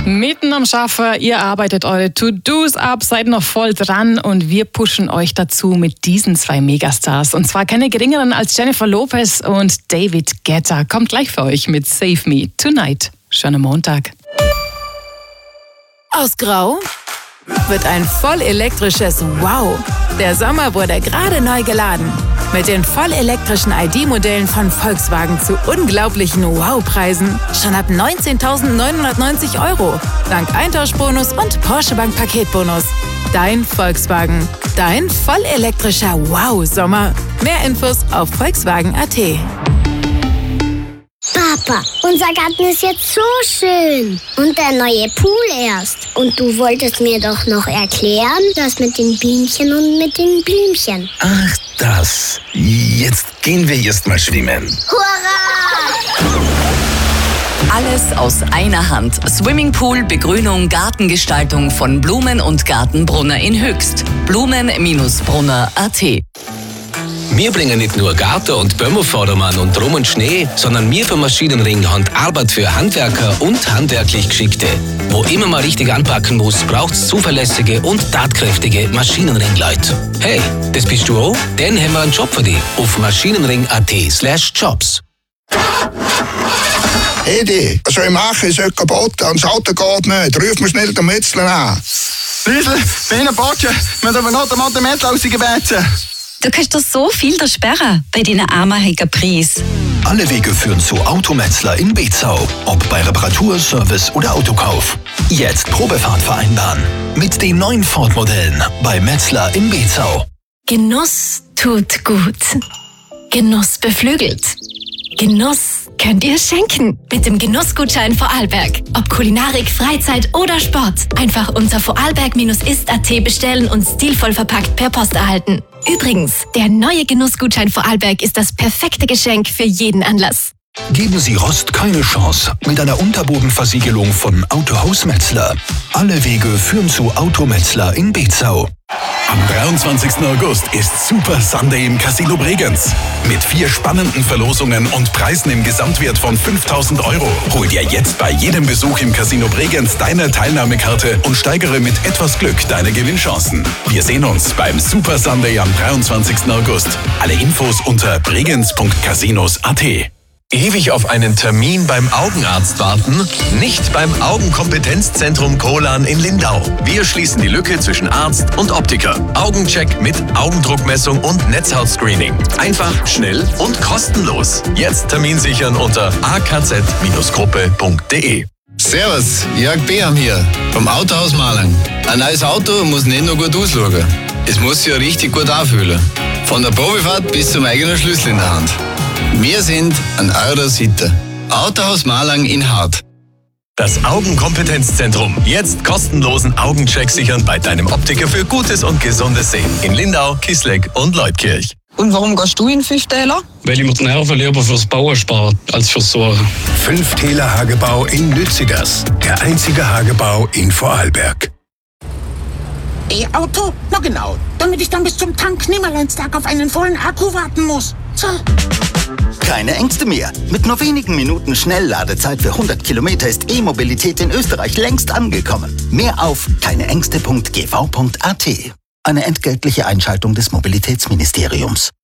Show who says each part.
Speaker 1: Mitten am Schaffen, ihr arbeitet eure To-Dos ab, seid noch voll dran und wir pushen euch dazu mit diesen 2 Megastars. Und zwar keine geringeren als Jennifer Lopez und David Guetta. Kommt gleich für euch mit Save Me Tonight. Schönen Montag.
Speaker 2: Aus Grau wird ein vollelektrisches Wow. Der Sommer wurde gerade neu geladen. Mit den vollelektrischen ID-Modellen von Volkswagen zu unglaublichen Wow-Preisen. Schon ab 19.990 €. Dank Eintauschbonus und Porsche Bank Paketbonus. Dein Volkswagen. Dein vollelektrischer Wow-Sommer. Mehr Infos auf Volkswagen.at.
Speaker 3: Papa, unser Garten ist jetzt so schön. Und der neue Pool erst. Und du wolltest mir doch noch erklären, das mit den Bienchen und mit den Blümchen.
Speaker 4: Ach, das. Jetzt gehen wir erst mal schwimmen.
Speaker 3: Hurra!
Speaker 5: Alles aus einer Hand. Swimmingpool, Begrünung, Gartengestaltung von Blumen und Gartenbrunner in Höchst. Blumen-brunner.at.
Speaker 4: Wir bringen nicht nur Garten- und Bömmervordermann und Drum und Schnee, sondern wir vom Maschinenring haben Arbeit für Handwerker und handwerklich Geschickte. Wo immer mal richtig anpacken muss, braucht's zuverlässige und tatkräftige Maschinenring-Leute. Hey, das bist du auch? Dann haben wir einen Job für dich auf maschinenring.at/jobs.
Speaker 6: Edi, was soll ich machen? Ist heute kaputt und das Auto geht nicht. Ruf mir schnell den Metzler an.
Speaker 7: Riesel, Beine Botschen, wir haben aber noch den Metzler rausgebeten.
Speaker 8: Du kannst doch so viel sparen bei deinen armheiligen Preis.
Speaker 9: Alle Wege führen zu Autometzler in Bezau. Ob bei Reparatur, Service oder Autokauf. Jetzt Probefahrt vereinbaren. Mit den neuen Ford-Modellen bei Metzler in Bezau.
Speaker 2: Genuss tut gut. Genuss beflügelt. Genuss könnt ihr schenken mit dem Genussgutschein Vorarlberg. Ob Kulinarik, Freizeit oder Sport. Einfach unter vorarlberg-ist.at bestellen und stilvoll verpackt per Post erhalten. Übrigens, der neue Genussgutschein Vorarlberg ist das perfekte Geschenk für jeden Anlass.
Speaker 9: Geben Sie Rost keine Chance mit einer Unterbodenversiegelung von Autohaus Metzler. Alle Wege führen zu Autometzler in Bezau.
Speaker 10: Am 23. August ist Super Sunday im Casino Bregenz. Mit 4 spannenden Verlosungen und Preisen im Gesamtwert von 5.000 €. Hol dir jetzt bei jedem Besuch im Casino Bregenz deine Teilnahmekarte und steigere mit etwas Glück deine Gewinnchancen. Wir sehen uns beim Super Sunday am 23. August. Alle Infos unter bregenz.casinos.at.
Speaker 11: Ewig auf einen Termin beim Augenarzt warten? Nicht beim Augenkompetenzzentrum Kolan in Lindau. Wir schließen die Lücke zwischen Arzt und Optiker. Augencheck mit Augendruckmessung und Netzhautscreening. Einfach, schnell und kostenlos. Jetzt Termin sichern unter akz-gruppe.de.
Speaker 12: Servus, Jörg Beam hier, vom Autohaus Malang. Ein neues Auto muss nicht nur gut ausschauen. Es muss sich ja richtig gut anfühlen. Von der Probefahrt bis zum eigenen Schlüssel in der Hand. Wir sind an eurer Seite. Autohaus Malang in Hart.
Speaker 11: Das Augenkompetenzzentrum. Jetzt kostenlosen Augencheck sichern bei deinem Optiker für gutes und gesundes Sehen. In Lindau, Kisleck und Leutkirch.
Speaker 13: Und warum gehst du in 5 Täler?
Speaker 14: Weil ich mir die Nerven lieber fürs Bauen spare, als fürs Sorgen.
Speaker 15: 5 Täler Hagebau in Lützigers. Der einzige Hagebau in Vorarlberg.
Speaker 16: E-Auto? Na genau, damit ich dann bis zum Tank-Nimmerleinstag auf einen vollen Akku warten muss. So.
Speaker 17: Keine Ängste mehr. Mit nur wenigen Minuten Schnellladezeit für 100 Kilometer ist E-Mobilität in Österreich längst angekommen. Mehr auf keineängste.gv.at. Eine entgeltliche Einschaltung des Mobilitätsministeriums.